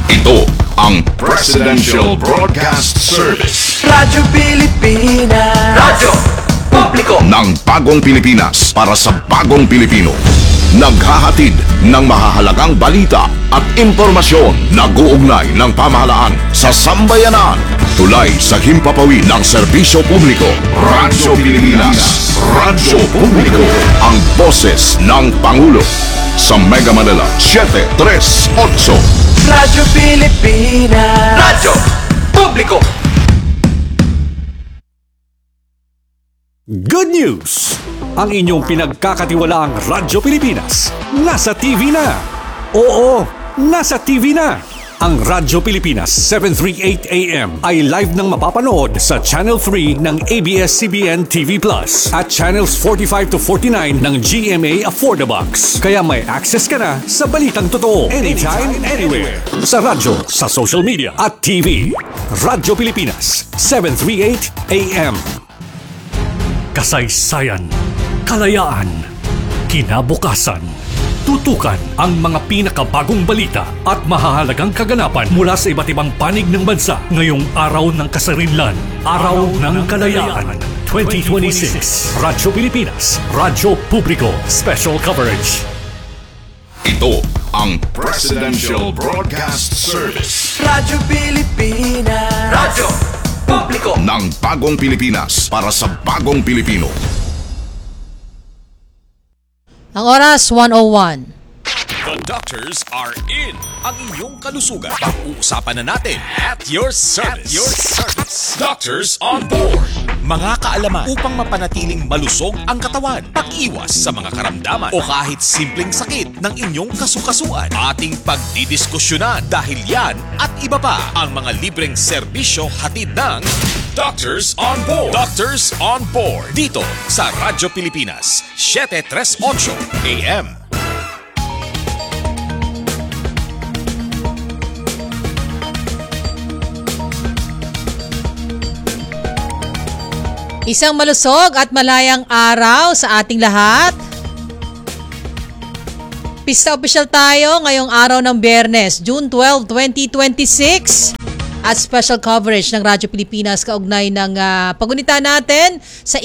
Ito ang Presidential Broadcast Service. Radyo Pilipinas. Radyo Publiko Ng bagong Pilipinas para sa bagong Pilipino. Naghahatid ng mahahalagang balita at impormasyon na guugnay ng pamahalaan sa sambayanan. Tulay sa himpapawid ng serbisyo publiko. Radyo Pilipinas. Radyo Publiko. Ang boses ng Pangulo. Sa Mega Manila, 738. Radyo Pilipinas. Radyo Publiko. Good news! Ang inyong pinagkakatiwalaang Radyo Pilipinas nasa TV na. Oo, nasa TV na. Ang Radyo Pilipinas 738 AM ay live nang mapapanood sa Channel 3 ng ABS-CBN TV Plus at Channels 45 to 49 ng GMA Affordabox. Kaya may access ka na sa balitang totoo anytime, anywhere. Sa radyo, sa social media at TV. Radyo Pilipinas 738 AM. Kasaysayan, kalayaan, kinabukasan. Tutukan ang mga pinakabagong balita at mahahalagang kaganapan mula sa iba't ibang panig ng bansa ngayong araw ng kasarinlan, Araw ng Kalayaan 2026. Radyo Pilipinas, Radyo Publiko, Special Coverage. Ito ang Presidential Broadcast Service. Radyo Pilipinas. Radyo Publiko Ng bagong Pilipinas para sa bagong Pilipino. Ang oras, 1:01. The doctors are in. Ang inyong kalusugan. Pag-uusapan na natin at your service. Doctors on board. Mga kaalaman upang mapanatiling malusog ang katawan. Pag-iwas sa mga karamdaman o kahit simpleng sakit ng inyong kasukasuan. Ating pagdidiskusyonan dahil yan at iba pa ang mga libreng serbisyo hatid ng Doctors on Board. Doctors on Board. Dito sa Radyo Pilipinas, 738 AM. Isang malusog at malayang araw sa ating lahat. Pista opisyal tayo ngayong araw ng Biyernes, June 12, 2026. At special coverage ng Radyo Pilipinas kaugnay ng pagunita natin sa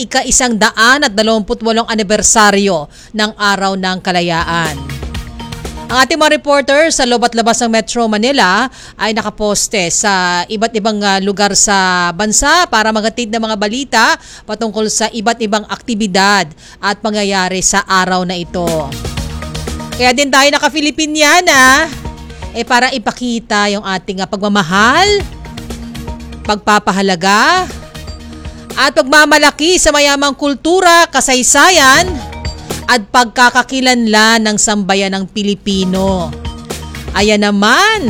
ika-128 anibersaryo ng Araw ng Kalayaan. Ang ating mga reporter sa loob at labas ng Metro Manila ay nakaposte sa iba't ibang lugar sa bansa para magatid ng mga balita patungkol sa iba't ibang aktibidad at pangyayari sa araw na ito. Kaya din tayo naka-Filipiniana para ipakita yung ating pagmamahal, pagpapahalaga at pagmamalaki sa mayamang kultura, kasaysayan at pagkakakilanlan ng sambayan ng Pilipino. Ayan naman.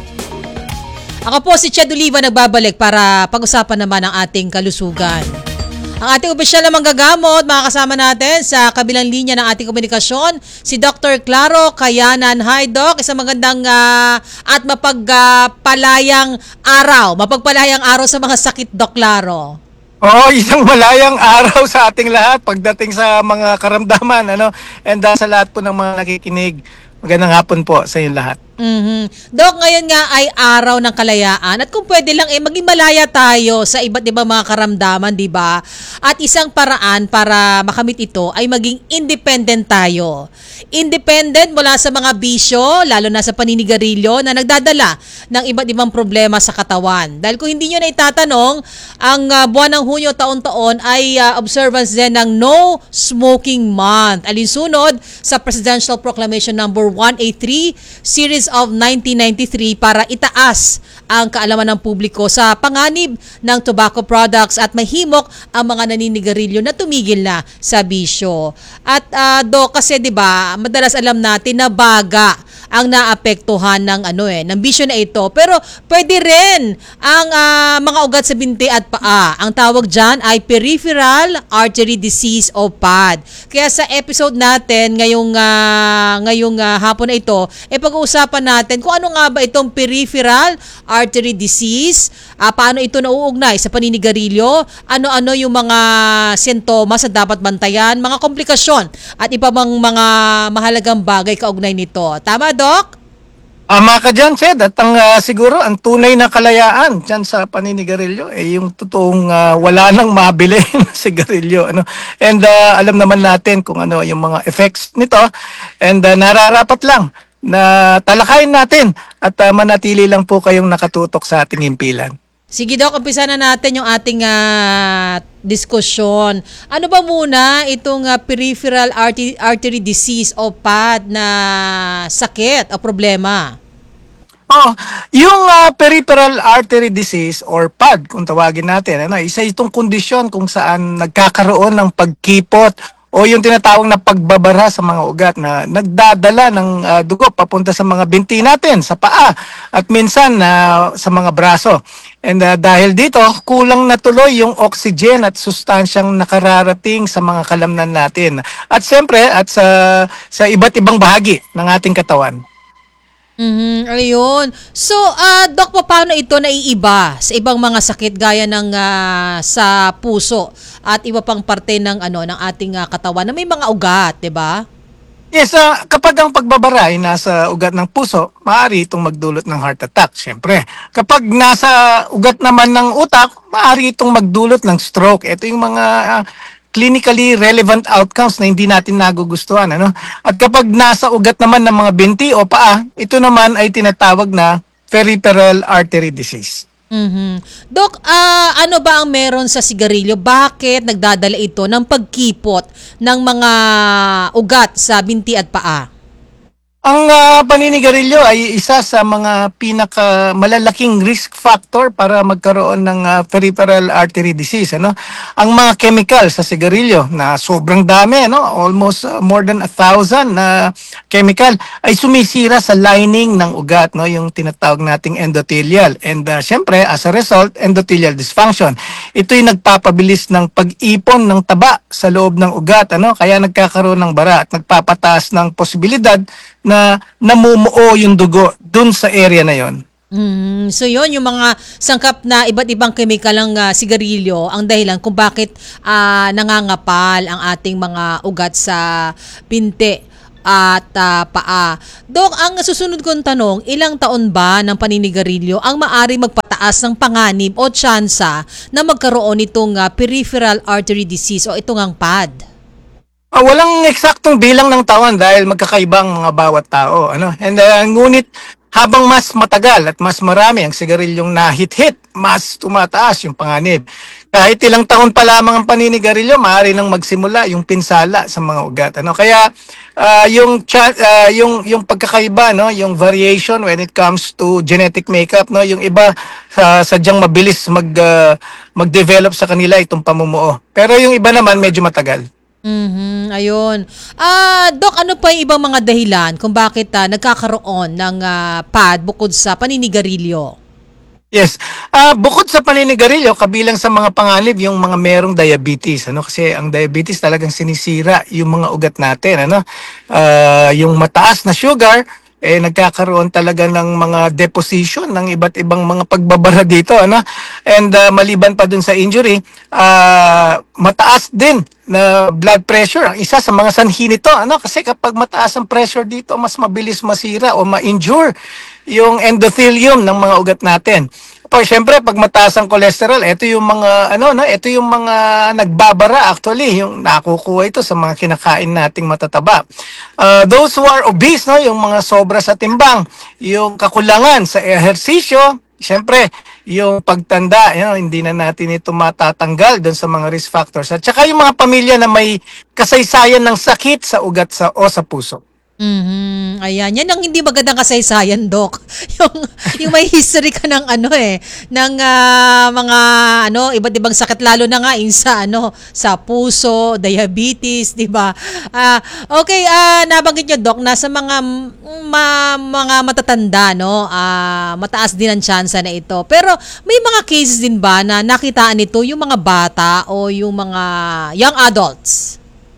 Ako po si Chad Oliva nagbabalik para pag-usapan naman ang ating kalusugan. Ang ating opisyal na manggagamot, makakasama natin sa kabilang linya ng ating komunikasyon, si Dr. Claro Kayanan. Hi Doc, isang magandang at mapagpalayang araw sa mga sakit, Doc Claro. Isang malayang araw sa ating lahat pagdating sa mga karamdaman, and sa lahat po ng mga nakikinig. Magandang hapon po sa inyo lahat. Doc, ngayon nga ay araw ng kalayaan at kung pwede lang maging malaya tayo sa iba't ibang mga karamdaman, di ba? At isang paraan para makamit ito ay maging independent tayo. Independent mula sa mga bisyo, lalo na sa paninigarilyo na nagdadala ng iba't ibang problema sa katawan. Dahil kung hindi nyo na itatanong, ang buwan ng Hunyo taon-taon ay observance din ng No Smoking Month. Alinsunod sa Presidential Proclamation number 183, Series of 1993 para itaas ang kaalaman ng publiko sa panganib ng tobacco products at mahimok ang mga naninigarilyo na tumigil na sa bisyo. At kasi 'di ba, madalas alam natin na baga ang naapektuhan ng bisyo na ito. Pero pwede rin ang mga ugat sa binti at paa. Ang tawag dyan ay peripheral artery disease o PAD. Kaya sa episode natin ngayong hapon na ito, pag-uusapan natin kung ano nga ba itong peripheral artery disease, paano ito nauugnay sa paninigarilyo, ano-ano yung mga sintomas na dapat bantayan, mga komplikasyon at iba bang mga mahalagang bagay kaugnay nito. Tama, Doc? Ama ka dyan, Sed. At siguro, ang tunay na kalayaan dyan sa paninigarilyo, yung totoong wala nang mabili na sigarilyo. Ano? And alam naman natin kung ano yung mga effects nito. And nararapat lang na talakayin natin at manatili lang po kayong nakatutok sa ating himpilan. Sige Doc, umpisa na natin yung ating diskusyon. Ano ba muna itong peripheral artery disease o PAD na sakit o problema? Yung peripheral artery disease or PAD kung tawagin natin, isa itong kondisyon kung saan nagkakaroon ng pagkipot o yung tinatawag na pagbabara sa mga ugat na nagdadala ng dugo papunta sa mga binti natin, sa paa at minsan sa mga braso. And dahil dito, kulang na tuloy yung oxygen at sustansyang nakararating sa mga kalamnan natin. At siyempre, at sa iba't ibang bahagi ng ating katawan. Ayun. So, Doc, paano ito naiiba sa ibang mga sakit gaya ng sa puso at iba pang parte ng ng ating katawan na may mga ugat, 'di ba? Yes, kapag ang pagbabara ay nasa ugat ng puso, maaari itong magdulot ng heart attack, syempre. Kapag nasa ugat naman ng utak, maaari itong magdulot ng stroke. Ito yung mga clinically relevant outcomes na hindi natin nagugustuhan. At kapag nasa ugat naman ng mga binti o paa, ito naman ay tinatawag na peripheral artery disease. Doc, ano ba ang meron sa sigarilyo? Bakit nagdadala ito ng pagkipot ng mga ugat sa binti at paa? Ang paninigarilyo ay isa sa mga pinakamalalaking risk factor para magkaroon ng peripheral artery disease. Ang mga chemical sa sigarilyo na sobrang dami, almost more than 1,000 na chemical ay sumisira sa lining ng ugat, yung tinatawag nating endothelial. And syempre, as a result, endothelial dysfunction. Ito'y nagpapabilis ng pag-ipon ng taba sa loob ng ugat, kaya nagkakaroon ng bara at nagpapataas ng posibilidad na namumuo yung dugo dun sa area na yon. So yon yung mga sangkap na iba't ibang chemical ng sigarilyo ang dahilan kung bakit nangangapal ang ating mga ugat sa binti at paa. Dok, ang susunod kong tanong, ilang taon ba ng paninigarilyo ang maari magpataas ng panganib o tsansa na magkaroon itong peripheral artery disease o itong ang PAD? Walang eksaktong bilang ng taon dahil magkakaiba ang mga bawat tao. And ngunit habang mas matagal at mas marami ang sigarilyong nahit-hit, mas tumataas yung panganib. Kahit ilang taon pa lamang ang paninigarilyo, maaari nang magsimula yung pinsala sa mga ugat. Kaya yung pagkakaiba, yung variation when it comes to genetic makeup, yung iba sadyang mabilis mag-develop sa kanila itong pamumuo. Pero yung iba naman medyo matagal. Ayun. Doc, ano pa yung ibang mga dahilan kung bakit nagkakaroon ng PAD bukod sa paninigarilyo? Yes. Bukod sa paninigarilyo, kabilang sa mga panganib yung mga merong diabetes. Kasi ang diabetes talagang sinisira yung mga ugat natin. Yung mataas na sugar, nagkakaroon talaga ng mga deposition ng iba't ibang mga pagbabara dito. And maliban pa dun sa injury, mataas din na blood pressure. Ang isa sa mga sanhi nito. Kasi kapag mataas ang pressure dito, mas mabilis masira o ma-injure yung endothelium ng mga ugat natin. Siyempre, pag mataas ang cholesterol, ito yung mga ito yung mga nagbabara actually, yung nakukuha ito sa mga kinakain nating matataba. Those who are obese, yung mga sobra sa timbang, yung kakulangan sa ehersisyo, siyempre, yung pagtanda, hindi na natin ito matatanggal doon sa mga risk factors. At saka yung mga pamilya na may kasaysayan ng sakit sa ugat o sa puso. Ayan, yan ang hindi magandang kasaysayan, Doc. yung may history ka ng ng mga iba't ibang sakit, lalo na nga sa puso, diabetes, 'di ba? Okay, nabanggit niyo, Doc, na sa mga matatanda, mataas din ang tsansa na ito. Pero may mga cases din ba na nakitaan nito yung mga bata o yung mga young adults?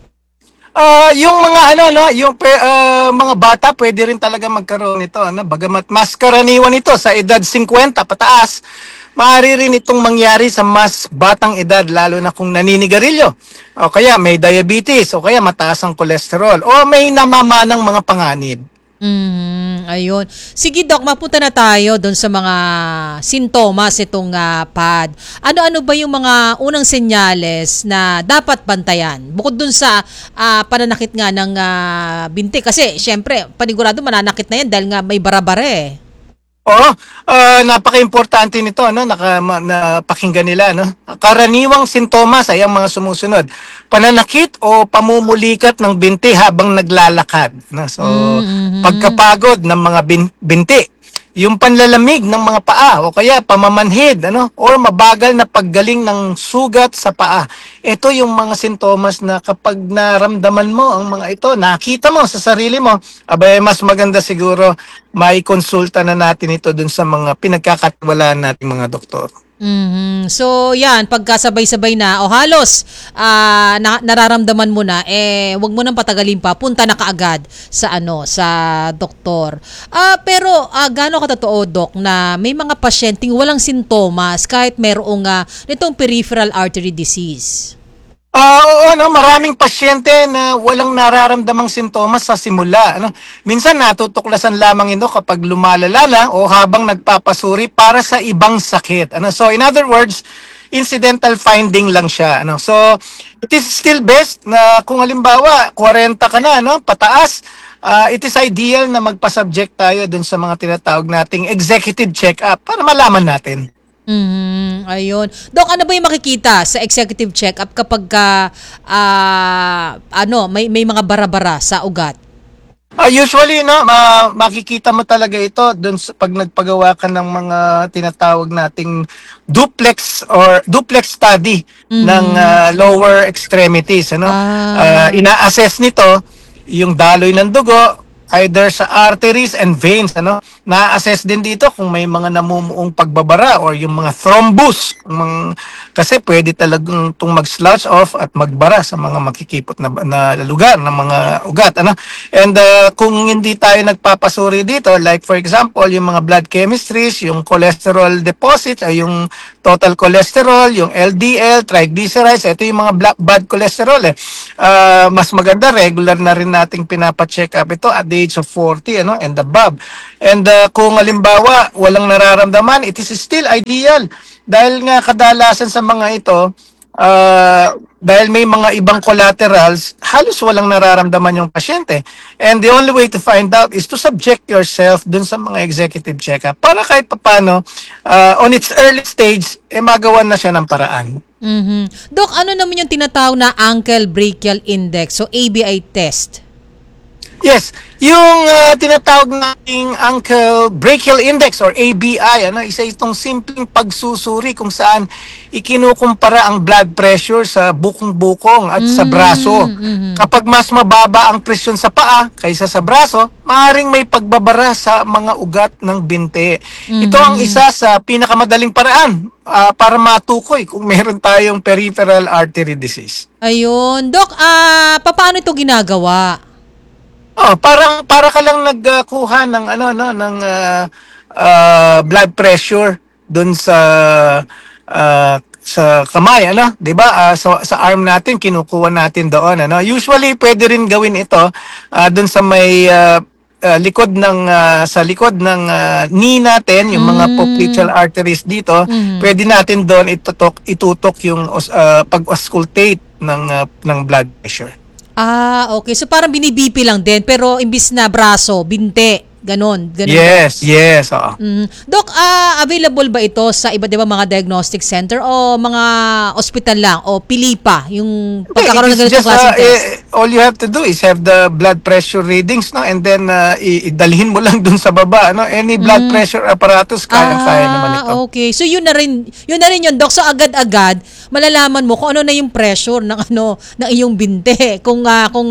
Yung mga mga bata pwede rin talaga magkaroon nito, bagamat mas karaniwan ito sa edad 50 pataas, maaari rin itong mangyari sa mas batang edad, lalo na kung naninigarilyo o kaya may diabetes o kaya mataas ang kolesterol o may namamanang mga panganib. Ayun. Sige, Doc, mapunta na tayo doon sa mga sintomas itong PAD. Ano-ano ba yung mga unang senyales na dapat bantayan? Bukod doon sa pananakit nga ng binti. Kasi, syempre, panigurado mananakit na yan dahil nga may bara-bara eh. Oo, napaka-importante nito, no? Napakinggan nila, no? Karaniwang sintomas ay ang mga sumusunod. Pananakit o pamumulikat ng binti habang naglalakad, no? So, pagkapagod ng mga binti, yung panlalamig ng mga paa o kaya pamamanhid, ano? Or mabagal na paggaling ng sugat sa paa. Ito yung mga sintomas na kapag naramdaman mo ang mga ito, nakita mo sa sarili mo, abay mas maganda siguro may konsulta na natin ito dun sa mga pinagkakatiwalaan nating mga doktor. So, yan, pagkasabay-sabay na o halos nararamdaman mo na, wag mo nang patagalin pa, punta na kaagad sa sa doktor. Pero gaano katotoo, Doc, na may mga pasyenteng walang sintomas kahit mayroong nitong peripheral artery disease? Oo, no, maraming pasyente na walang nararamdamang sintomas sa simula. Ano? Minsan natutuklasan lamang ito kapag lumalala na o habang nagpapasuri para sa ibang sakit. Ano? So in other words, incidental finding lang siya. Ano? So it is still best na kung halimbawa 40 ka na, no, pataas, it is ideal na magpa-subject tayo dun sa mga tinatawag nating executive check-up para malaman natin. Ayun. Dok, ano ba yung makikita sa executive check-up kapag may mga bara-bara sa ugat? Usually, no, makikita mo talaga ito dun sa, pag nagpagawa ka ng mga tinatawag nating duplex study ng lower extremities. Ano? Ina-assess nito yung daloy ng dugo, either sa arteries and veins, ano? Na-assess din dito kung may mga namumuong pagbabara or yung mga thrombus. Kasi pwede talagang itong mag-slouch off at magbara sa mga makikipot na lugar ng mga ugat, ano? And kung hindi tayo nagpapasuri dito, like for example, yung mga blood chemistries, yung cholesterol deposits, ay yung total cholesterol, yung LDL, triglycerides, ito yung mga bad cholesterol eh. Mas maganda, regular na rin nating pinapa-check up ito at the age of 40, ano, and above. And kung halimbawa walang nararamdaman, it is still ideal dahil nga kadalasan sa mga ito, dahil may mga ibang collaterals, halos walang nararamdaman yung pasyente. And the only way to find out is to subject yourself dun sa mga executive check-up para kahit papano, on its early stage, magawan na siya ng paraan. Dok, ano naman yung tinatawag na ankle brachial index, so ABI test? Yes, yung tinatawag nating ankle brachial index or ABI, ano, isa itong simpleng pagsusuri kung saan ikinukumpara ang blood pressure sa bukong-bukong at sa braso. Kapag mas mababa ang presyon sa paa kaysa sa braso, maaaring may pagbabara sa mga ugat ng binti. Ito ang isa sa pinakamadaling paraan para matukoy kung meron tayong peripheral artery disease. Ayun. Dok, paano ito ginagawa? Para ka lang nagkuha ng blood pressure doon sa kamay, ano? 'Di ba? Sa arm natin kinukuha natin doon, ano? Usually pwede rin gawin ito doon sa may likod ng sa likod ng knee natin, yung mga popliteal arteries dito. Pwede natin doon itutok yung pag-auscultate ng blood pressure. Okay. So parang binibipi lang din, pero imbis na braso, binti. Ganon. Yes. Oo. Dok, available ba ito sa iba't ibang mga diagnostic center o mga ospital lang o pilipa yung pagkakaroon ng ganitong klaseng test? All you have to do is have the blood pressure readings, no, and then idalhin mo lang dun sa baba, no. Any blood pressure apparatus kaya naman ito. Okay. So yun na rin yun, Dok. So agad-agad malalaman mo kung ano na yung pressure ng ng iyong binti. Kung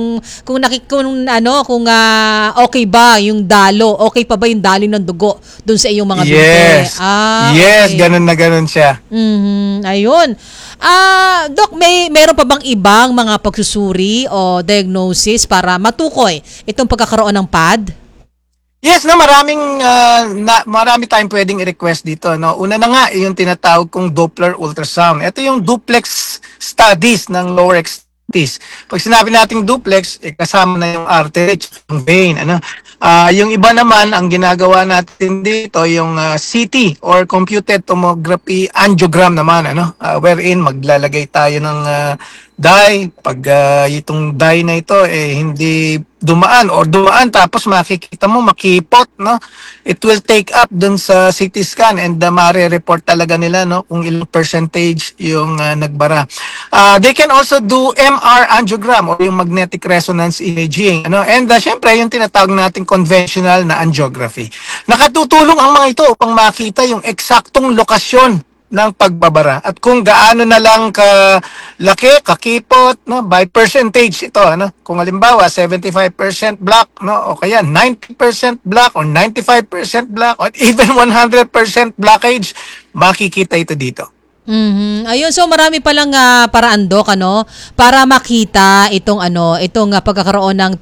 okay ba yung dalo, okay pa ba yung daloy ng dugo dun sa iyong mga binti? Yes, okay. ganun siya. Ayun. Doc, meron pa bang ibang mga pagsusuri o diagnosis para matukoy itong pagkakaroon ng PAD? Yes, no, marami tayong pwedeng i-request dito, no. Una na nga yung tinatawag kong Doppler ultrasound. Ito yung duplex studies ng lower extremity. extremities. Pag sinabi nating duplex, kasama na yung artery at yung vein. Yung iba naman, ang ginagawa natin dito, yung CT or computed tomography angiogram naman, wherein maglalagay tayo ng dye. Pag itong dye na ito hindi dumaan or dumaan tapos makikita mo makipot, it will take up dun sa CT scan and mare-report talaga nila kung ilang percentage yung nagbara. They can also do MR angiogram or yung magnetic resonance imaging, and syempre yung tinatawag nating conventional na angiography. Nakatutulong ang mga ito upang makita yung eksaktong lokasyon ng pagbabara at kung gaano na lang kalaki, kakipot, by percentage ito, kung halimbawa 75% black, o kaya 90% black or 95% black or even 100% blockage, makikita ito dito. Ayun, so marami palang paraan, Doc, para makita itong pagkakaroon ng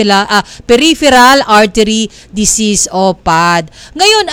peripheral artery disease o PAD. Ngayon,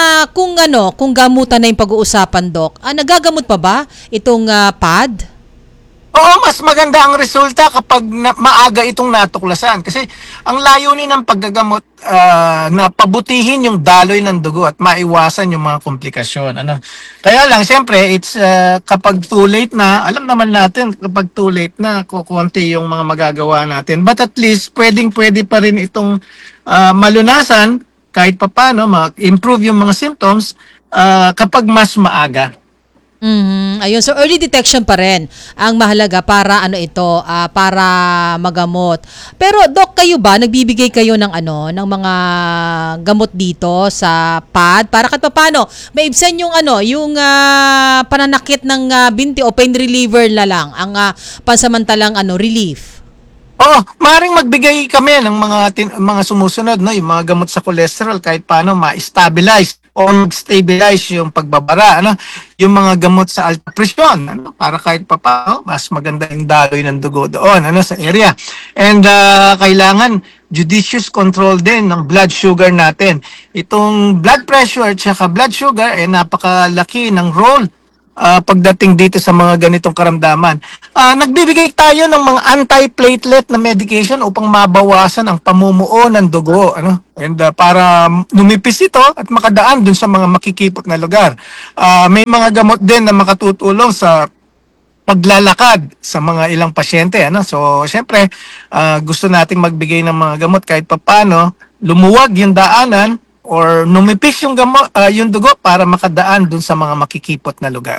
kung gamutan na yung pag-uusapan, Doc, nagagamot pa ba itong PAD? Oo, mas maganda ang resulta kapag maaga itong natuklasan. Kasi ang layunin ng paggagamot na pabutihin yung daloy ng dugo at maiwasan yung mga komplikasyon. Kaya lang, siyempre, it's kapag too late na, alam naman natin, kapag too late na, kukunti yung mga magagawa natin. But at least, pwede pa rin itong malunasan kahit papano, mag-improve yung mga symptoms kapag mas maaga. Ayun, so early detection pa rin ang mahalaga para para magamot. Pero Doc, kayo ba nagbibigay kayo ng ng mga gamot dito sa PAD para kahit paano maibsan yung yung pananakit ng binti o pain reliever na lang ang pansamantalang relief? Maaaring magbigay kami ng mga sumusunod, yung mga gamot sa cholesterol kahit paano ma-stabilize o mag-stabilize yung pagbabara, yung mga gamot sa alta presyon, para kahit paano mas maganda yung daloy ng dugo doon, sa area. And kailangan judicious control din ng blood sugar natin. Itong blood pressure at saka blood sugar napakalaki ng role pagdating dito sa mga ganitong karamdaman. Nagbibigay tayo ng mga anti-platelet na medication upang mabawasan ang pamumuo ng dugo, and para numipis ito at makadaan dun sa mga makikipot na lugar. May mga gamot din na makatutulong sa paglalakad sa mga ilang pasyente, So, syempre, gusto nating magbigay ng mga gamot kahit papano lumuwag yung daanan or numipis yung dugo para makadaan dun sa mga makikipot na lugar.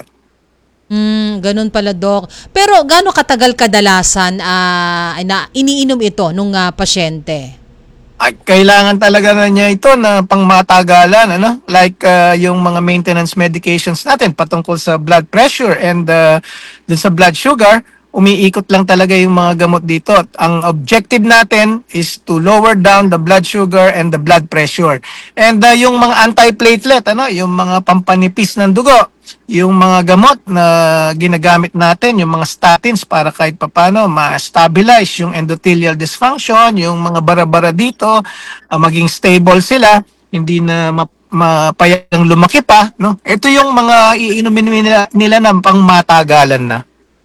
Ganun pala, Doc. Pero gaano katagal kadalasan na iniinom ito nung pasyente? Kailangan talaga na niya ito na pangmatagalan, like yung mga maintenance medications natin patungkol sa blood pressure and dun sa blood sugar. Umiikot lang talaga yung mga gamot dito. Ang objective natin is to lower down the blood sugar and the blood pressure. And yung mga anti-platelet, yung mga pampanipis ng dugo, yung mga gamot na ginagamit natin, yung mga statins para kahit papano ma-stabilize yung endothelial dysfunction, yung mga bara-bara dito, maging stable sila, hindi na mapayang lumaki pa. Ito yung mga iinumin nila ng pangmatagalan na.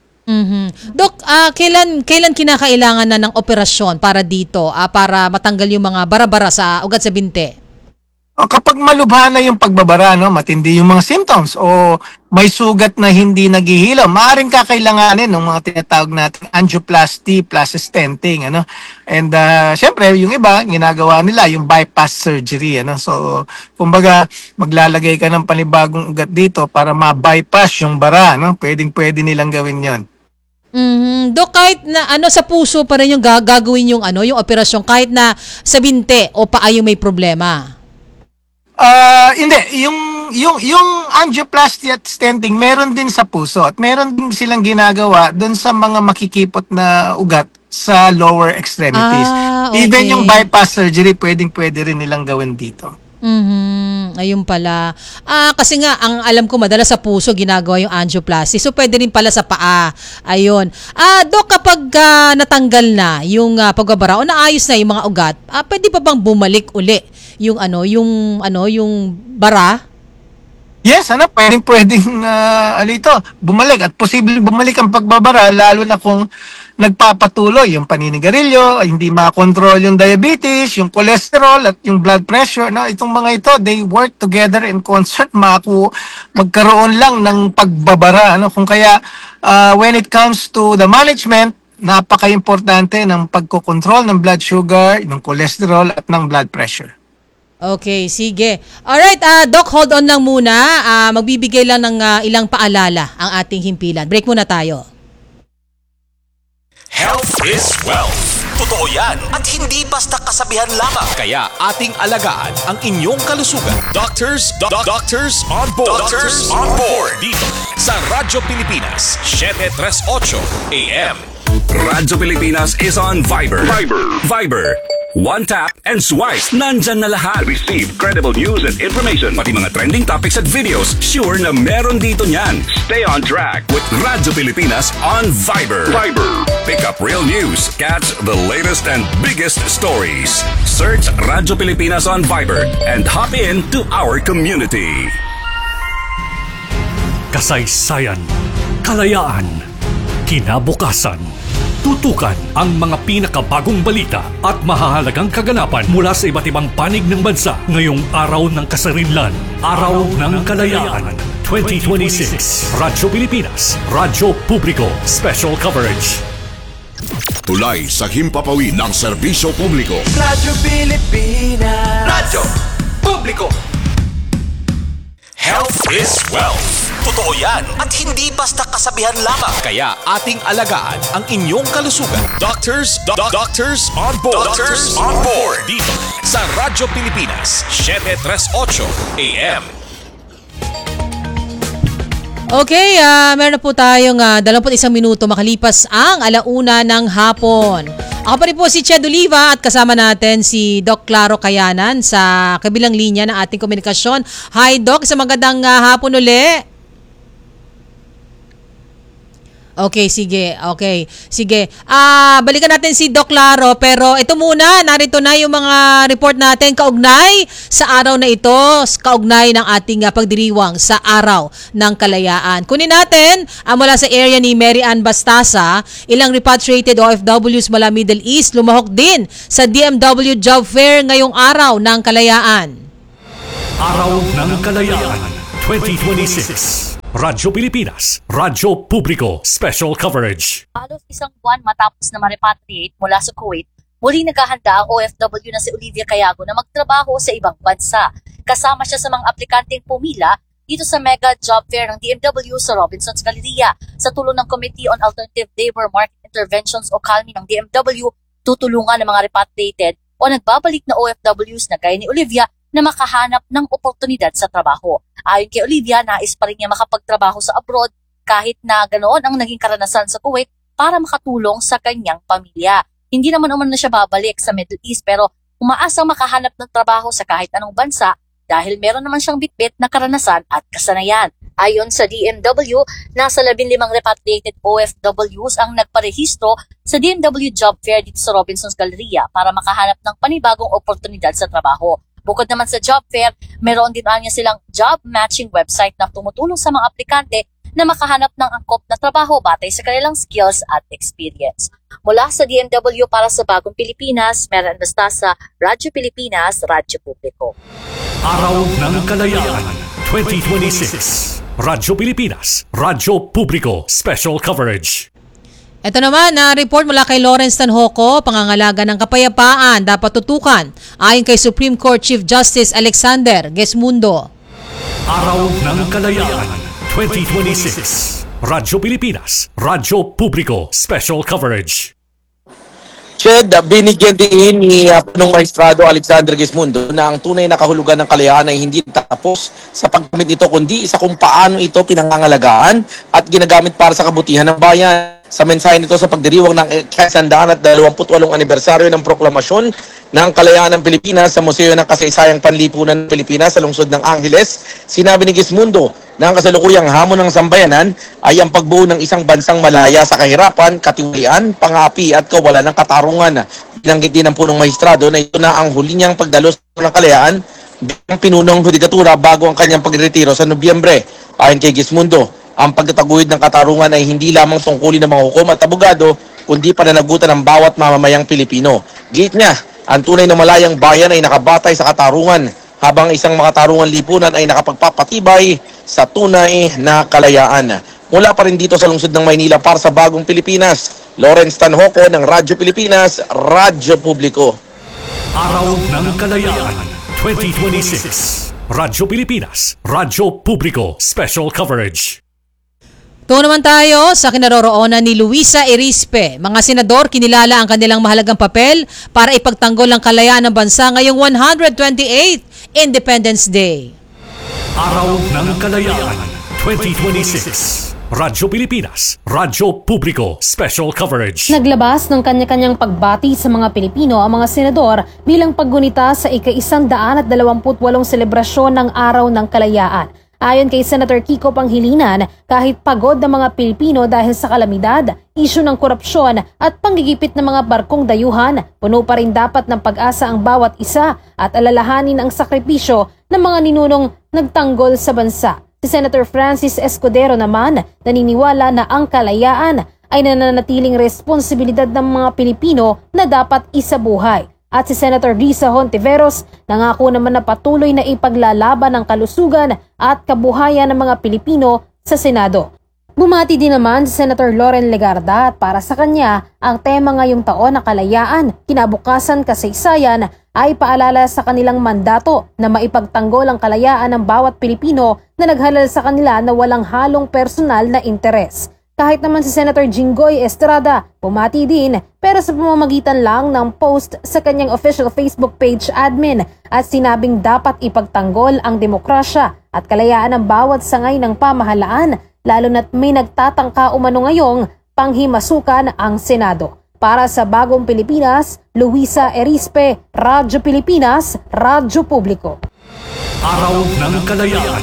Doc, kailan kinakailangan na ng operasyon para dito, para matanggal yung mga bara-bara sa ugat sa binti? Kapag malubha na yung pagbabara, matindi yung mga symptoms o may sugat na hindi naghihilaw, maaaring kakailanganin ng mga tinatawag natin angioplasty plus stenting, And syempre, yung iba, ginagawa nila yung bypass surgery, So, kumbaga, maglalagay ka ng panibagong ugat dito para ma-bypass yung bara, Pwedeng-pwede nilang gawin yon. Dok, kahit na sa puso pa rin yung gagawin yung yung operasyon kahit na sa binte o paa yung may problema. Hindi, yung angioplasty at stenting meron din sa puso at meron din silang ginagawa doon sa mga makikipot na ugat sa lower extremities. Okay. Even yung bypass surgery, pwede rin nilang gawin dito. Ayun pala. Kasi nga, ang alam ko madalas sa puso ginagawa yung angioplasty. So, pwede rin pala sa paa. Ayun. Dok, kapag natanggal na yung pagbabara o naayos na yung mga ugat, pwede pa bang bumalik uli yung yung bara? Yes, pwedeng bumalik at posibleng bumalik ang pagbabara lalo na kung nagpapatuloy yung paninigarilyo, hindi makontrol yung diabetes, yung cholesterol at yung blood pressure. No, itong mga ito, they work together in concert, magkaroon lang ng pagbabara. Kung kaya when it comes to the management, napaka-importante ng pagkokontrol ng blood sugar, ng cholesterol at ng blood pressure. Okay, sige. Alright, Doc, hold on lang muna. Magbibigay lang ng ilang paalala ang ating himpilan. Break muna tayo. Health is wealth. Totoo yan at hindi basta kasabihan lamang. Kaya ating alagaan ang inyong kalusugan. Doctors on board. Doctors on board. Dito sa Radyo Pilipinas, 738 AM. Radyo Pilipinas is on Viber. Viber. One tap and swipe. Nandyan na lahat. Receive credible news and information. Pati mga trending topics at videos. Sure na meron dito niyan. Stay on track with Radyo Pilipinas on Viber. Pick up real news. Catch the latest and biggest stories. Search Radyo Pilipinas on Viber and hop in to our community. Kasaysayan, kalayaan, kinabukasan. Tutukan ang mga pinakabagong balita at mahahalagang kaganapan mula sa iba't ibang panig ng bansa ngayong araw ng kasarinlan, Araw ng Kalayaan 2026. Radyo Pilipinas, Radyo Publiko, Special Coverage. Tulay sa himpapawid ng serbisyo publiko. Radyo Pilipinas. Radyo Publiko. Health is wealth. Totoo yan at hindi basta kasabihan lamang. Kaya ating alagaan ang inyong kalusugan. Doctors on board. Doctors on board. Dito sa Radyo Pilipinas, 738 AM. Okay, meron na po tayong 21 minuto makalipas ang 1:00 ng hapon. Ako pa rin po si Ched Oliva at kasama natin si Doc Claro Kayanan sa kabilang linya ng ating komunikasyon. Hi Doc, sa magandang hapon uli. Okay, sige. Balikan natin si Doc Claro, pero ito muna, narito na yung mga report natin kaugnay sa araw na ito, kaugnay ng ating pagdiriwang sa Araw ng Kalayaan. Kunin natin mula sa area ni Mary Ann Bastasa, ilang repatriated OFWs mula Middle East lumahok din sa DMW Job Fair ngayong Araw ng Kalayaan. Araw ng Kalayaan 2026. Radyo Pilipinas, Radyo Publiko, Special Coverage. Halos isang buwan matapos na ma-repatriate mula sa Kuwait, muli naghahanda ang OFW na si Olivia Cayago na magtrabaho sa ibang bansa. Kasama siya sa mga aplikanteng pumila dito sa mega job fair ng DMW sa Robinsons Galleria. Sa tulong ng Committee on Alternative Labor Market Interventions o CALMI ng DMW, tutulungan ng mga repatriated o nagbabalik na OFWs na gaya ni Olivia na makahanap ng oportunidad sa trabaho. Ayon kay Olivia, nais pa rin niya makapagtrabaho sa abroad kahit na ganoon ang naging karanasan sa Kuwait para makatulong sa kanyang pamilya. Hindi naman umano na siya babalik sa Middle East pero umaasang makahanap ng trabaho sa kahit anong bansa dahil meron naman siyang bitbit na karanasan at kasanayan. Ayon sa DMW, nasa 15 repatriated OFWs ang nagparehistro sa DMW Job Fair dito sa Robinsons Galleria para makahanap ng panibagong oportunidad sa trabaho. Bukod naman sa job fair, meron din niya silang job matching website na tumutulong sa mga aplikante na makahanap ng angkop na trabaho batay sa kanilang skills at experience. Mula sa DMW para sa Bagong Pilipinas, Mary Ann Bastasa, Radyo Pilipinas, Radyo Publiko. Araw ng Kalayaan 2026. Radyo Pilipinas, Radyo Publiko, Special Coverage. Ito naman na report mula kay Lawrence Tanhoco, pangangalaga ng kapayapaan dapat tutukan ayon kay Supreme Court Chief Justice Alexander Gesmundo. Araw ng Kalayaan 2026. Radyo Pilipinas, Radyo Publiko, Special Coverage. Ched, binigyan din ni Punong Maestrado Alexander Gesmundo na ang tunay na kahulugan ng kalayaan ay hindi tapos sa paggamit nito kundi isa kung paano ito pinangangalagaan at ginagamit para sa kabutihan ng bayan. Sa mensahe nito sa pagdiriwang ng 128 anibersaryo ng proklamasyon ng kalayaan ng Pilipinas sa Museo ng Kasaysayang Panlipunan ng Pilipinas sa lungsod ng Angeles, sinabi ni Gesmundo na ang kasalukuyang hamon ng sambayanan ay ang pagbuo ng isang bansang malaya sa kahirapan, katiwalian, pangapi at kawalan ng katarungan. Binanggit din ng punong maestrado na ito na ang huli niyang pagdalos ng kalayaan bilang pinunong hudikatura bago ang kanyang pagretiro sa Nobyembre. Ayon kay Gismundo, ang pagtataguyod ng katarungan ay hindi lamang tungkulin ng mga hukom at abogado, kundi pananagutan ng bawat mamamayang Pilipino. Gate niya, ang tunay na malayang bayan ay nakabatay sa katarungan, habang isang makatarungan lipunan ay nakapagpapatibay sa tunay na kalayaan. Mula pa rin dito sa lungsod ng Maynila para sa Bagong Pilipinas, Lawrence Tanhoco ng Radyo Pilipinas, Radyo Publiko. Araw ng Kalayaan 2026. Radyo Pilipinas, Radyo Publiko, Special Coverage. Tungo naman tayo sa kinaroroonan ni Luisa Erispe. Mga senador, kinilala ang kanilang mahalagang papel para ipagtanggol ang kalayaan ng bansa ngayong 128th Independence Day. Araw ng Kalayaan 2026. Radyo Pilipinas, Radyo Publiko, Special Coverage. Naglabas ng kanya-kanyang pagbati sa mga Pilipino ang mga senador bilang paggunita sa ika-128 selebrasyon ng Araw ng Kalayaan. Ayon kay Senator Kiko Panghilinan, kahit pagod ng mga Pilipino dahil sa kalamidad, isyu ng korupsyon at panggigipit ng mga barkong dayuhan, puno pa rin dapat ng pag-asa ang bawat isa at alalahanin ang sakripisyo ng mga ninunong nagtanggol sa bansa. Si Senator Francis Escudero naman naniniwala na ang kalayaan ay nananatiling responsibilidad ng mga Pilipino na dapat isabuhay. At si Senator Risa Hontiveros nangako naman na patuloy na ipaglalaban ang kalusugan at kabuhayan ng mga Pilipino sa Senado. Bumati din naman si Senator Loren Legarda at para sa kanya, ang tema ngayong taon na kalayaan, kinabukasan kasaysayan ay paalala sa kanilang mandato na maipagtanggol ang kalayaan ng bawat Pilipino na naghalal sa kanila na walang halong personal na interes. Kahit naman si Senator Jinggoy Estrada, bumati din pero sa pamamagitan lang ng post sa kanyang official Facebook page admin at sinabing dapat ipagtanggol ang demokrasya at kalayaan ng bawat sangay ng pamahalaan lalo na't may nagtatangka umano ngayong panghimasukan ang Senado. Para sa Bagong Pilipinas, Luisa Erispe, Radyo Pilipinas, Radyo Publiko. Araw ng Kalayaan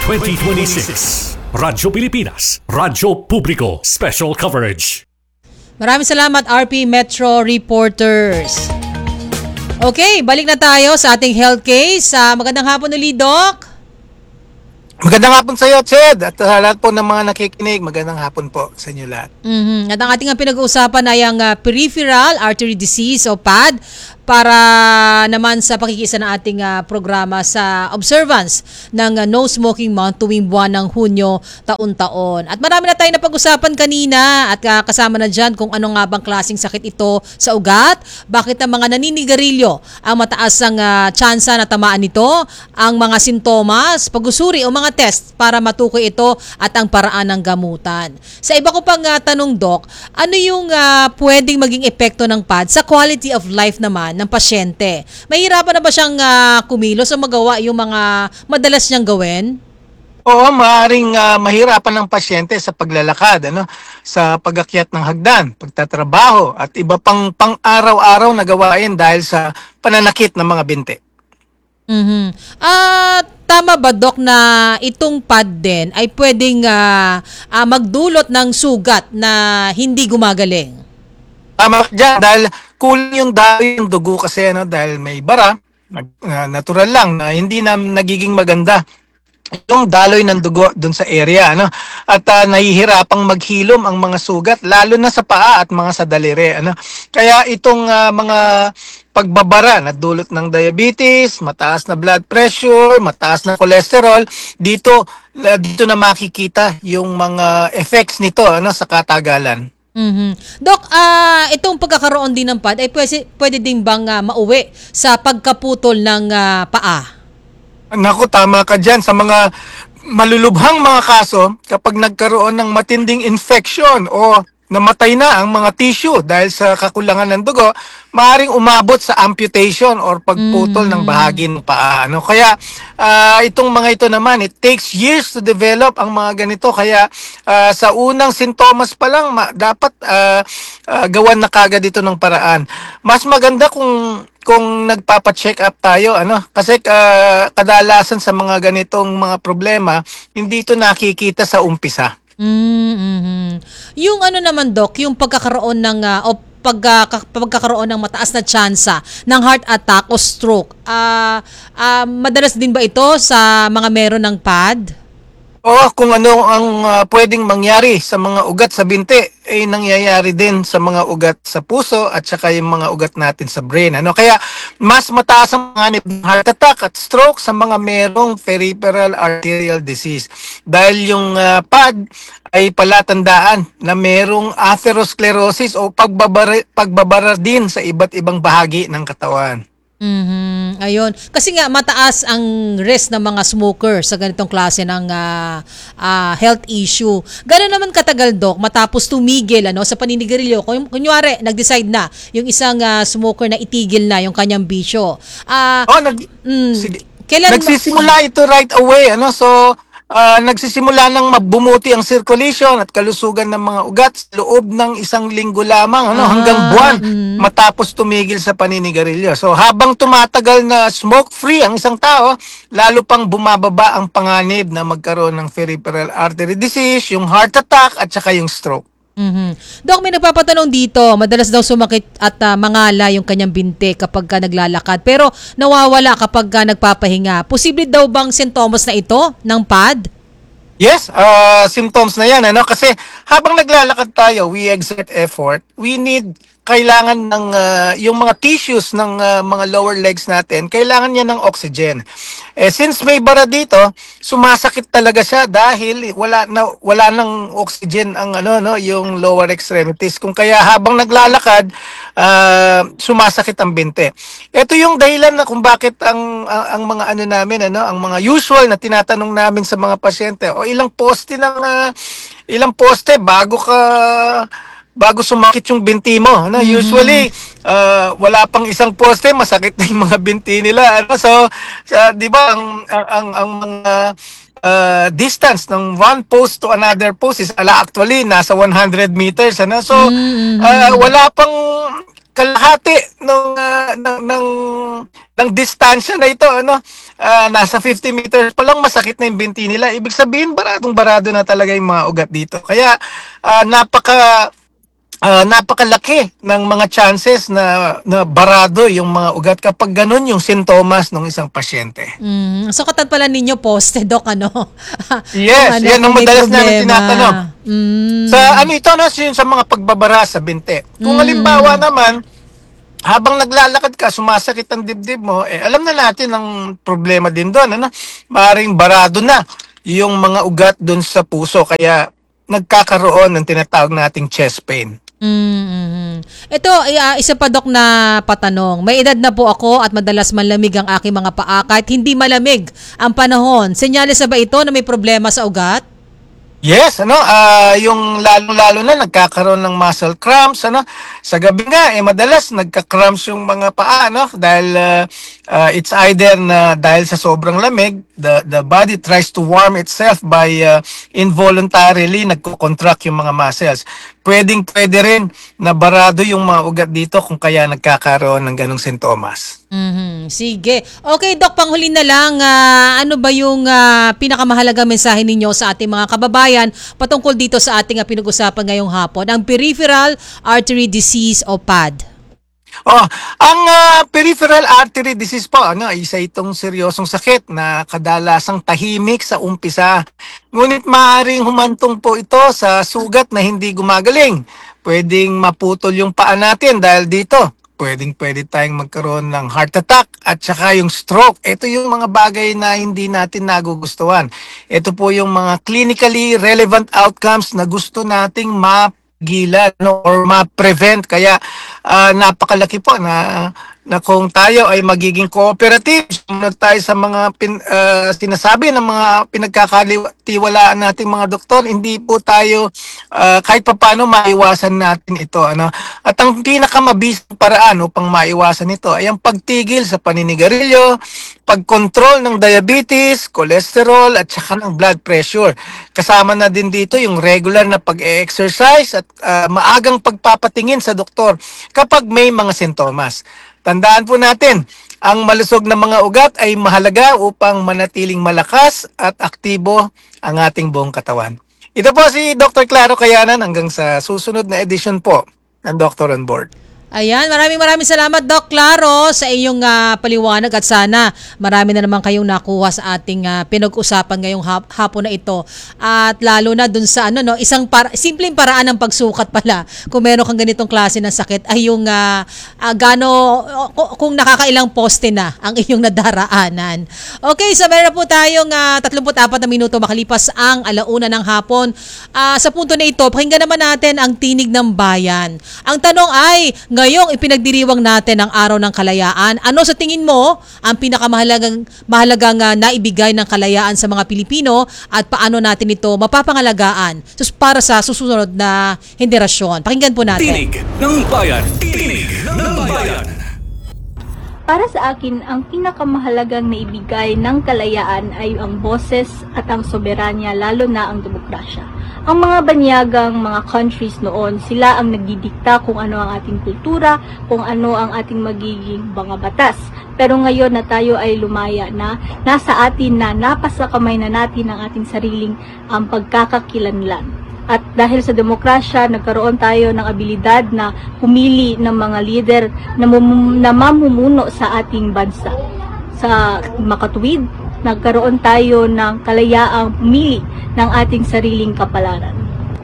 2026. Radyo Pilipinas, Radyo Publiko, Special Coverage. Maraming salamat RP Metro Reporters. Okay, balik na tayo sa ating health case. Magandang hapon ulit, Doc. Magandang hapon sa iyo, Ched, at sa lahat po ng mga nakikinig, magandang hapon po sa inyo lahat. At ang ating pinag-uusapan ay ang peripheral artery disease o PAD para naman sa pakikisa ng ating programa sa observance ng No Smoking Month tuwing buwan ng Hunyo taon-taon. At marami na tayo napag-usapan kanina at kasama na dyan kung ano nga bang klaseng sakit ito sa ugat, bakit ang mga naninigarilyo ang mataas ang tsansa na tamaan nito, ang mga sintomas, pag-usuri o mga test para matukoy ito at ang paraan ng gamutan. Sa iba ko pang tanong, Doc, ano yung pwedeng maging epekto ng PAD sa quality of life naman ng pasyente? Mahirapan na ba siyang kumilos o magawa yung mga madalas niyang gawin? Oo, maaaring mahirapan ng pasyente sa paglalakad, sa pag-akyat ng hagdan, pagtatrabaho, at iba pang pang-araw-araw na gawain dahil sa pananakit ng mga binti. Tama ba, Doc, na itong PAD din ay pwedeng magdulot ng sugat na hindi gumagaling? Tama dyan, dahil kulang yung daloy ng dugo kasi dahil may bara, natural lang na hindi na nagiging maganda yung daloy ng dugo dun sa area, at nahihirapang maghilom ang mga sugat lalo na sa paa at mga sa daliri, kaya itong mga pagbabara na dulot ng diabetes, mataas na blood pressure, mataas na cholesterol, dito na makikita yung mga effects nito sa katagalan. Doc, itong pagkakaroon din ng PAD ay pwede din bang mauwi sa pagkaputol ng paa? Naku, tama ka dyan. Sa mga malulubhang mga kaso, kapag nagkaroon ng matinding infection o namatay na ang mga tissue dahil sa kakulangan ng dugo, maaaring umabot sa amputation or pagputol ng bahagi ng paa. Kaya itong mga ito naman, it takes years to develop ang mga ganito. Kaya sa unang sintomas pa lang, dapat gawan na kagad ito ng paraan. Mas maganda kung nagpapa-check up tayo, kasi kadalasan sa mga ganitong mga problema, hindi ito nakikita sa umpisa. Yung naman, Doc, yung pagkakaroon ng o pagkakaroon ng mataas na tsansa ng heart attack o stroke. Madalas din ba ito sa mga meron ng PAD? O kung ano ang pwedeng mangyari sa mga ugat sa binti, ay nangyayari din sa mga ugat sa puso at saka yung mga ugat natin sa brain. Kaya mas mataas ang panganib ng heart attack at stroke sa mga merong peripheral arterial disease. Dahil yung PAD ay palatandaan na merong atherosclerosis o pagbabara din sa iba't ibang bahagi ng katawan. Ayun. Kasi nga mataas ang risk ng mga smoker sa ganitong klase ng health issue. Gano'n naman katagal, Doc, matapos tumigil sa paninigarilyo. Kunyari, nag-decide na yung isang smoker na itigil na yung kanyang bisyo. Sige. Kailan Nagsisimula ito right away. Nagsisimula ng mabumuti ang circulation at kalusugan ng mga ugat sa loob ng isang linggo lamang hanggang buwan matapos tumigil sa paninigarilyo. So habang tumatagal na smoke-free ang isang tao, lalo pang bumababa ang panganib na magkaroon ng peripheral artery disease, yung heart attack at saka yung stroke. Dok, may nagpapatanong dito, madalas daw sumakit at mangala yung kanyang binti kapag naglalakad, pero nawawala kapag nagpapahinga. Posible daw bang sintomas na ito ng PAD? Yes, symptoms na yan. Kasi habang naglalakad tayo, we exert effort, kailangan ng yung mga tissues ng mga lower legs natin, kailangan niya ng oxygen. Since may bara dito, sumasakit talaga siya dahil wala nang oxygen ang yung lower extremities. Kung kaya habang naglalakad, sumasakit ang binti. Ito yung dahilan na kung bakit ang mga namin ang mga usual na tinatanong namin sa mga pasyente, o ilang poste bago sumakit yung binti mo. Usually, wala pang isang poste, masakit na yung mga binti nila. So, di ba, ang mga distance ng one post to another post is actually nasa 100 meters. So, wala pang kalahati ng distansya na ito. Nasa 50 meters pa lang masakit na yung binti nila. Ibig sabihin, barado na talaga yung mga ugat dito. Kaya, napakalaki ng mga chances na barado yung mga ugat kapag ganun yung sintomas ng isang pasyente. So pala ninyo poste, Doc, Yes, yan ang madalas namin tinatanong. Sa mga pagbabara sa binti. Kung halimbawa naman, habang naglalakad ka, sumasakit ang dibdib mo, alam na natin ang problema din doon. Maaaring barado na yung mga ugat doon sa puso, kaya nagkakaroon ng tinatawag nating chest pain. Ito, isa pa, Dok, na patanong. May edad na po ako at madalas malamig ang aking mga paa kahit hindi malamig ang panahon. Senyales na ba ito na may problema sa ugat? Yes, yung lalo-lalo na nagkakaroon ng muscle cramps, sa gabi nga madalas nagka-cramps yung mga paa, dahil it's either na dahil sa sobrang lamig, the body tries to warm itself by involuntarily nagko-contract yung mga muscles. Pwede rin na barado yung mga ugat dito kung kaya nagkakaroon ng ganong sintomas. Sige. Okay, Doc, panghuli na lang, ano ba yung pinakamahalaga mensahe ninyo sa ating mga kababayan patungkol dito sa ating pinag-usapan ngayong hapon, ang peripheral artery disease o PAD? Ang peripheral artery disease po, isa itong seryosong sakit na kadalasang tahimik sa umpisa. Ngunit maaaring humantong po ito sa sugat na hindi gumagaling. Pwedeng maputol yung paa natin dahil dito. Pwede tayong magkaroon ng heart attack at saka yung stroke. Ito yung mga bagay na hindi natin nagugustuhan. Ito po yung mga clinically relevant outcomes na gusto nating mapigilan or ma-prevent. Kaya napakalaki po na kung tayo ay magiging cooperative, sumunod tayo sa mga sinasabi ng mga pinagkakatiwalaan nating mga doktor, hindi po tayo kahit papaano maiwasan natin ito. At ang pinakamabisang paraan upang maiwasan ito ay ang pagtigil sa paninigarilyo, pagkontrol ng diabetes, cholesterol at saka ng blood pressure. Kasama na din dito yung regular na pag-exercise at maagang pagpapatingin sa doktor kapag may mga sintomas. Tandaan po natin, ang malusog na mga ugat ay mahalaga upang manatiling malakas at aktibo ang ating buong katawan. Ito po si Dr. Claro Cayanan, hanggang sa susunod na edisyon po ng Doctor on Board. Ayan, maraming salamat Doc Claro sa iyong paliwanag at sana marami na naman kayong nakuha sa ating pinag-usapan ngayong hapon na ito. At lalo na dun sa simpleng paraan ng pagsukat pala kung meron kang ganitong klase ng sakit ay yung kung nakakailang poste na ang iyong nadaraanan. Okay, so meron po tayong 34 na minuto makalipas ang 1:00 ng hapon. Sa punto na ito, pakinggan naman natin ang tinig ng bayan. Ang tanong ay, ngayong ipinagdiriwang natin ang Araw ng Kalayaan, ano sa tingin mo ang pinakamahalagang naibigay ng kalayaan sa mga Pilipino at paano natin ito mapapangalagaan para sa susunod na henerasyon? Pakinggan po natin. Tinig ng bayan. Tinig ng bayan. Para sa akin, ang pinakamahalagang naibigay ng kalayaan ay ang boses at ang soberanya, lalo na ang demokrasya. Ang mga banyagang mga countries noon, sila ang nagdidikta kung ano ang ating kultura, kung ano ang ating magiging mga batas. Pero ngayon na tayo ay lumaya na, nasa atin na, napasa kamay na natin ang ating sariling pagkakakilanlan. At dahil sa demokrasya, nagkaroon tayo ng abilidad na pumili ng mga leader na mamumuno sa ating bansa. Sa makatuwid, nagkaroon tayo ng kalayaang pumili ng ating sariling kapalaran.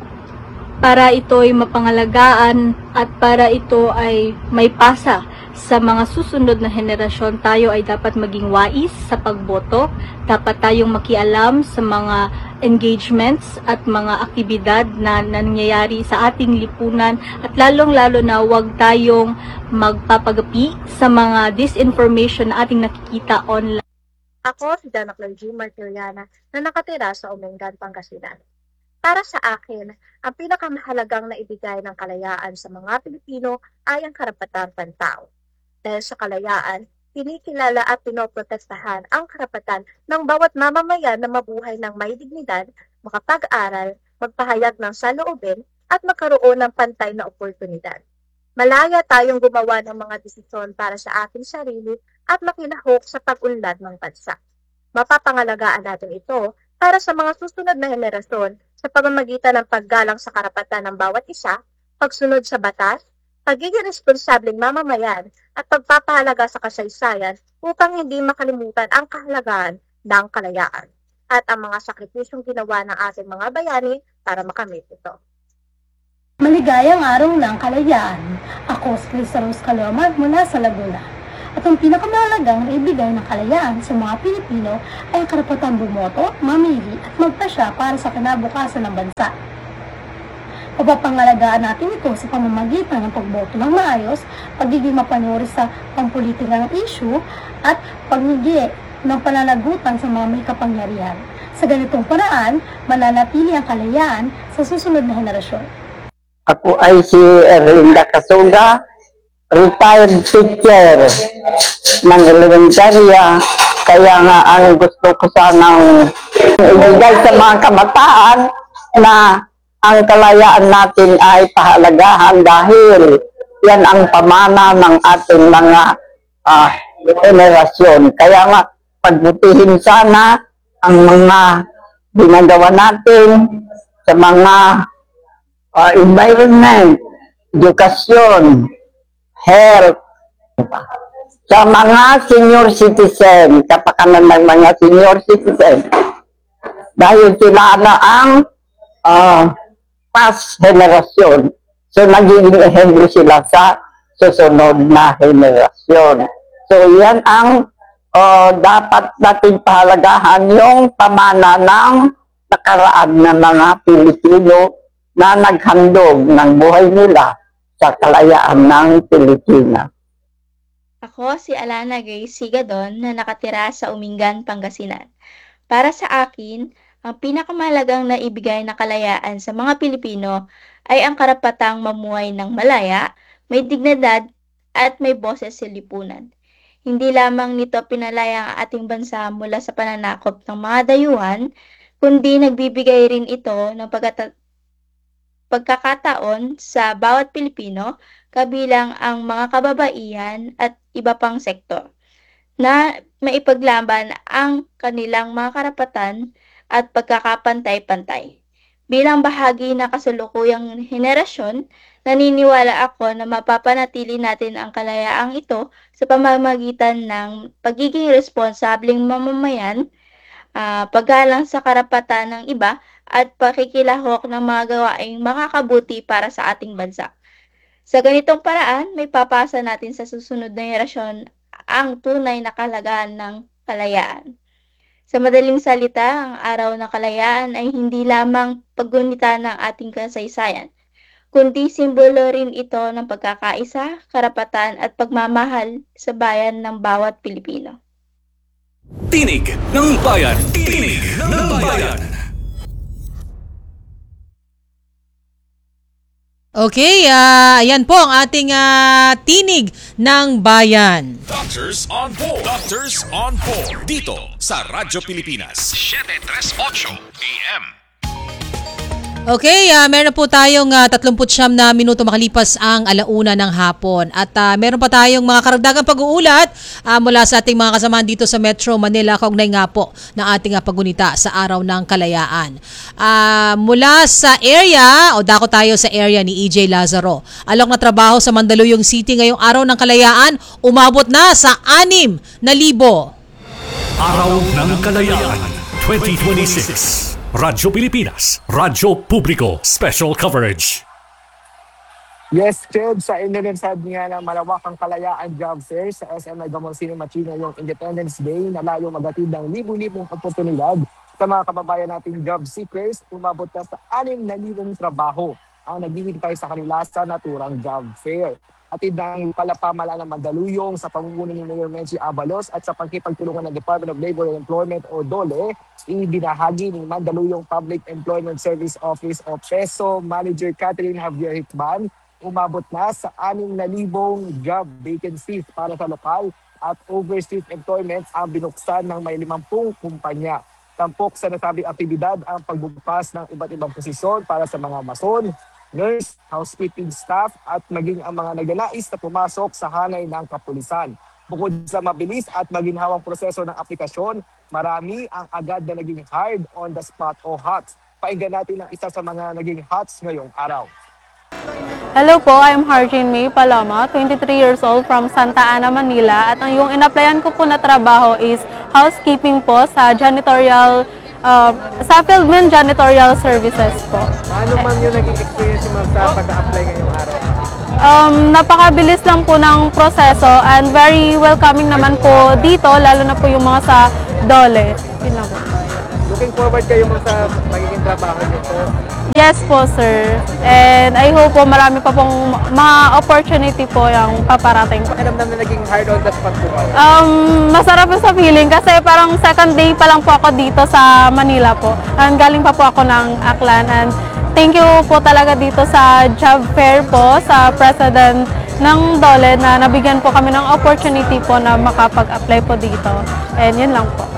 Para ito ay mapangalagaan at para ito ay may pasa sa mga susunod na henerasyon, tayo ay dapat maging wais sa pagboto. Dapat tayong makialam sa mga engagements at mga aktibidad na nangyayari sa ating lipunan at lalong-lalo na huwag tayong magpapagapi sa mga disinformation na ating nakikita online. Ako si Dana Clergy Martiriana na nakatira sa Umingan, Pangasinan. Para sa akin, ang pinakamahalagang naibigay ng kalayaan sa mga Pilipino ay ang karapatang pantao. Dahil sa kalayaan, kinikilala at pinoprotektahan ang karapatan ng bawat mamamayan na mabuhay ng may dignidad, makapag-aral, magpahayag ng saloobin at magkaroon ng pantay na oportunidad. Malaya tayong gumawa ng mga desisyon para sa ating sarili at makinahok sa pag-unlad ng bansa. Mapapangalagaan natin ito para sa mga susunod na henerasyon sa pamamagitan ng paggalang sa karapatan ng bawat isa, pagsunod sa batas, pagiging responsableng mamamayan at pagpapahalaga sa kasaysayan upang hindi makalimutan ang kahalagaan ng kalayaan at ang mga sakripisyong ginawa ng ating mga bayani para makamit ito. Maligayang araw ng kalayaan. Ako si Crystal Rose Calomag mula sa Laguna. At ang pinakamahalagang naibigay ng kalayaan sa mga Pilipino ay ang karapatang bumoto, mamili at magpasya para sa kinabukasan ng bansa. Papapangalagaan natin ito sa pamamagitan ng pagboto ng maayos, pagiging mapanuri sa pampolitikang issue at pagnigi ng pananagutan sa mga may kapangyarihan. Sa ganitong paraan, mananatili ang kalayaan sa susunod na henerasyon. Ako ay si Erlinda Casuga, retired teacher ng elementarya. Kaya nga ang gusto ko sanang ibigay sa mga kabataan na ang kalayaan natin ay pahalagahan dahil yan ang pamana ng ating mga henerasyon. Kaya nga pagbutihin sana ang mga ginagawa natin sa mga environment, edukasyon, health, sa mga senior citizen, kapakanan ng mga senior citizen, dahil sila na ang past generasyon, so nagiging ehemplo sila sa susunod na henerasyon. So yan ang dapat natin pahalagahan, yung pamana ng nakaraan ng mga Pilipino na naghandog ng buhay nila sa kalayaan ng Pilipinas. Ako si Alana Grace Sigadon na nakatira sa Umingan, Pangasinan. Para sa akin, ang pinakamahalagang naibigay na kalayaan sa mga Pilipino ay ang karapatang mamuhay ng malaya, may dignidad at may boses sa lipunan. Hindi lamang nito pinalaya ang ating bansa mula sa pananakop ng mga dayuhan, kundi nagbibigay rin ito ng pagkakataon sa bawat Pilipino, kabilang ang mga kababaihan at iba pang sektor, na maipaglaban ang kanilang mga karapatan at pagkakapantay-pantay. Bilang bahagi ng kasalukuyang henerasyon, Naniniwala ako na mapapanatili natin ang kalayaang ito sa pamamagitan ng pagiging responsableng mamamayan, paggalang sa karapatan ng iba, at pakikilahok ng mga gawaing makakabuti para sa ating bansa. Sa ganitong paraan, may papasa natin sa susunod na henerasyon ang tunay na kalagahan ng kalayaan. Sa madaling salita, ang araw ng kalayaan ay hindi lamang paggunita ng ating kasaysayan, kundi simbolo rin ito ng pagkakaisa, karapatan at pagmamahal sa bayan ng bawat Pilipino. Tinig ng Bayan! Tinig ng Bayan! Okay, ayan po ang ating tinig ng bayan. Doctors on Board. Doctors on Board. Dito sa Radyo Pilipinas. 738 AM. Okay, meron po tayong 39 na minuto makalipas ang alauna ng hapon. At meron pa tayong mga karagdagang pag-uulat mula sa ating mga kasamahan dito sa Metro Manila, kaugnay nga po ng ating paggunita sa Araw ng Kalayaan. Mula sa area, o dako tayo sa area ni EJ Lazaro. Alok na trabaho sa Mandaluyong City ngayong Araw ng Kalayaan, umabot na sa 6,000. Araw ng Kalayaan 2026. Radyo Pilipinas, Radyo Publiko, Special Coverage. Yes, Chad, sa inilunsad niya ng malawakang kalayaan job fair sa SM Megamall Machino yung Independence Day na layong magatid ng libu-libong oportunidad sa mga kababayan nating job seekers, umabot na sa 6,000 trabaho ang naghihintay sa kanila sa naturang job fair. Atid ng palapamalaan ng Mandaluyong sa pamumuno ni Mayor Menchi Abalos at sa pagkipagtulungan ng Department of Labor and Employment o DOLE, ibinahagi ng Mandaluyong Public Employment Service Office o PESO Manager Catherine Javier Hitman, umabot na sa 6,000 job vacancies para sa lokal at overseas employment ang binuksan ng may 50 kumpanya. Tampok sa nasabing aktibidad ang pagbubukas ng iba't ibang posisyon para sa mga mason, nurse, housekeeping staff at maging ang mga nagnanais na pumasok sa hanay ng kapulisan. Bukod sa mabilis at maginhawang proseso ng aplikasyon, marami ang agad na naging hard on the spot o HOTS. Painggan natin ang isa sa mga naging HOTS ngayong araw. Hello po, I'm Harjin May Palama, 23 years old from Santa Ana, Manila. At ang yung in-applyan ko po na trabaho is housekeeping po sa janitorial sa Fieldman Janitorial Services po. Paano man yung naging experience mo sa pag-apply ngayong araw? Napakabilis lang po ng proseso and very welcoming naman po dito, lalo na po yung mga sa DOLE. Yun lang po. Looking forward kayo mo sa magiging trabaho nito? Yes po, sir. And I hope po marami pa pong mga opportunity po yung paparating po. Ano naman na naging hard on the spot po? Masarap po sa feeling kasi parang second day pa lang po ako dito sa Manila po. And galing pa po ako ng Aklan. And thank you po talaga dito sa job fair po, sa president ng DOLE na nabigyan po kami ng opportunity po na makapag-apply po dito. And yun lang po.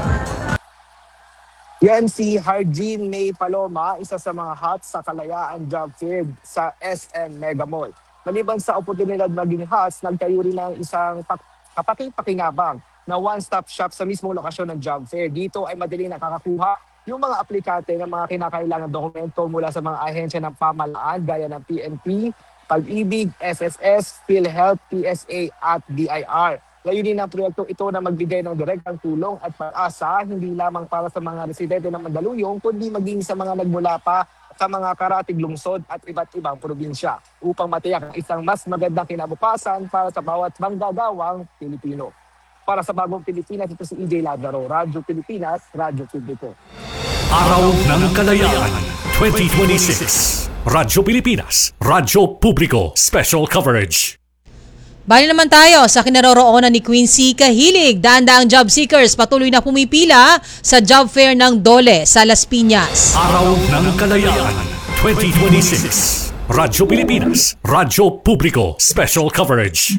Yan si Harjin May Paloma, isa sa mga HOTS sa Kalayaan Job Fair sa SM Megamall. Maliban sa oportunidad maging HOTS, nagtayo rin ng isang kapaki-pakinabang na one-stop shop sa mismong lokasyon ng job fair. Dito ay madaling nakakakuha yung mga aplikante ng mga kinakailangan dokumento mula sa mga ahensya ng pamahalaan gaya ng PNP, Pag-ibig, SSS, PhilHealth, PSA at DIR. Layunin ng proyekto ito na magbigay ng direktang tulong at pag-asa hindi lamang para sa mga residente ng Mandaluyong kundi maging sa mga nagmula pa sa mga karatig lungsod at iba't ibang probinsya upang matiyak ang isang mas magandang kinabukasan para sa bawat manggagawang Pilipino. Para sa Bagong Pilipinas, ito si EJ Lazaro, Radyo Pilipinas, Radyo Publiko. Araw ng Kalayaan 2026. Radyo Pilipinas, Radyo Publiko, Special Coverage. Bali naman tayo sa kinaroroonan ni Quincy Kahilig. Daang-daang job seekers patuloy na pumipila sa job fair ng DOLE sa Las Piñas. Araw ng Kalayaan 2026. Radyo Pilipinas, Radyo Publiko, Special Coverage.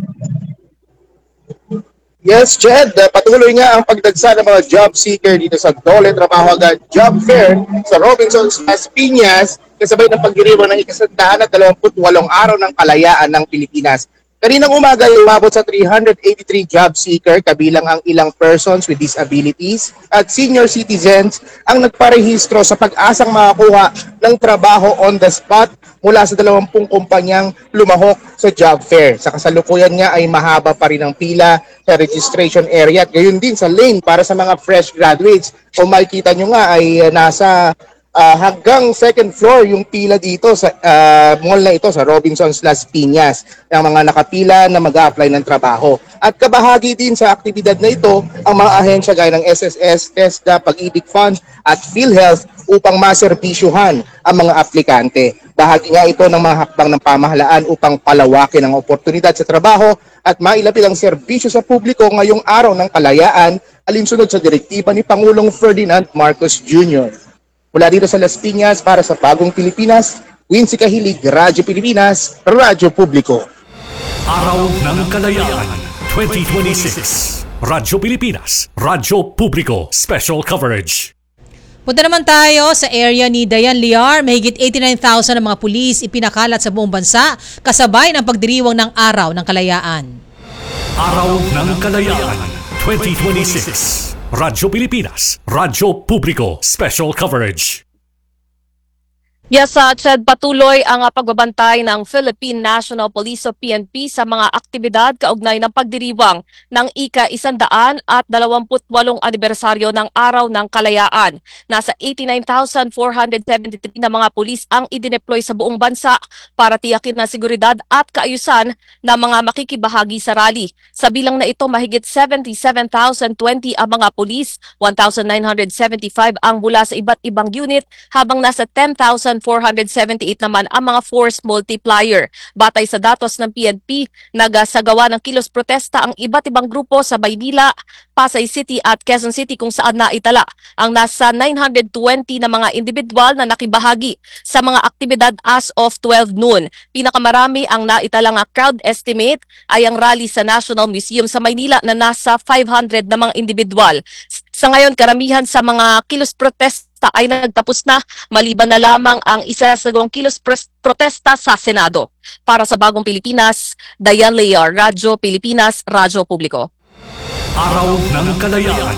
Yes, Jed, patuloy nga ang pagdagsa ng mga job seeker dito sa DOLE Trabaho Agad Job Fair sa Robinsons, Las Piñas, kasabay ng pagdiriwang ng 128 araw ng kalayaan ng Pilipinas. Kaninang umaga, umabot sa 383 job seeker, kabilang ang ilang persons with disabilities at senior citizens ang nagparehistro sa pag-asang makakuha ng trabaho on the spot mula sa 20 kumpanyang lumahok sa job fair. Sa kasalukuyan nga ay mahaba pa rin ang pila sa registration area at gayon din sa lane para sa mga fresh graduates. Kung makikita nyo nga ay nasa hanggang second floor yung pila dito sa mall na ito sa Robinsons Las Piñas, ang mga nakapila na mag-a-apply ng trabaho. At kabahagi din sa aktibidad na ito ang mga ahensya gaya ng SSS, TESDA, Pag-ibig Fund at PhilHealth upang maserbisyuhan ang mga aplikante. Bahagi nga ito ng mga hakbang ng pamahalaan upang palawakin ang oportunidad sa trabaho at mailapit ang serbisyo sa publiko ngayong araw ng kalayaan alinsunod sa direktiba ni Pangulong Ferdinand Marcos Jr. Mula dito sa Las Piñas para sa Bagong Pilipinas, Wincy Kahilig, Radyo Pilipinas, Radyo Publiko. Araw ng Kalayaan 2026. Radyo Pilipinas, Radyo Publiko, Special Coverage. Punta naman tayo sa area ni Dayan Liar. Mahigit 89,000 ng mga pulis ipinakalat sa buong bansa kasabay ng pagdiriwang ng Araw ng Kalayaan. Araw ng Kalayaan 2026. Radyo Pilipinas, Radyo Publiko, Special Coverage. Yes, Chad, patuloy ang pagbabantay ng Philippine National Police o PNP sa mga aktibidad kaugnay ng pagdiriwang ng ika-128 anibersaryo ng Araw ng Kalayaan. Nasa 89,473 na mga pulis ang idineploy sa buong bansa para tiyakin na seguridad at kaayusan ng mga makikibahagi sa rally. Sa bilang na ito, mahigit 77,020 ang mga pulis, 1,975 ang mula sa iba't ibang unit, habang nasa 10,478 naman ang mga force multiplier. Batay sa datos ng PNP, nagsagawa ng kilos protesta ang iba't ibang grupo sa Maynila, Pasay City at Quezon City kung saan naitala ang nasa 920 na mga individual na nakibahagi sa mga aktibidad as of 12 noon. Pinakamarami ang naitalang crowd estimate ay ang rally sa National Museum sa Maynila na nasa 500 na mga individual. Sa ngayon, karamihan sa mga kilos protesta ay nagtapos na, maliban na lamang ang isa sa kilos protesta sa Senado. Para sa Bagong Pilipinas, Dayan Liar, Radyo Pilipinas, Radyo Publiko. Araw ng Kalayaan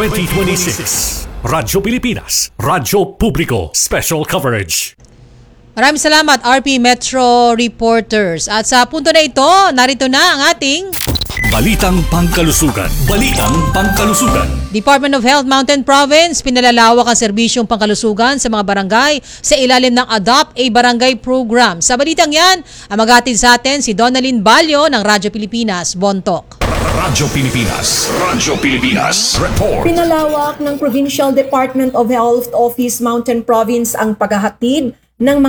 2026. Radyo Pilipinas, Radyo Publiko, Special Coverage. Maraming salamat, RP Metro Reporters. At sa punto na ito, narito na ang ating Balitang Pangkalusugan. Balitang Pangkalusugan. Department of Health Mountain Province, pinalalawak ang serbisyong pangkalusugan sa mga barangay sa ilalim ng Adopt a Barangay Program. Sa balitang yan, ang maghatid sa atin si Donalyn Balyo ng Radyo Pilipinas, Bontok. Radyo Pilipinas, Radyo Pilipinas, Report. Pinalawak ng Provincial Department of Health Office Mountain Province ang paghahatid ng